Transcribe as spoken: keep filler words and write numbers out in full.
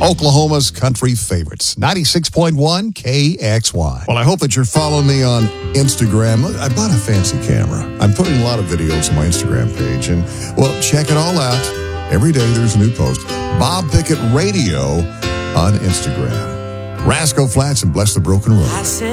Oklahoma's country favorites, ninety-six point one K X Y. Well, I hope that you're following me on Instagram. Look, I bought a fancy camera. I'm putting a lot of videos on my Instagram page, and, well, check it all out. Every day there's a new post. Bob Pickett Radio on Instagram. Rascal Flats and Bless the Broken Road.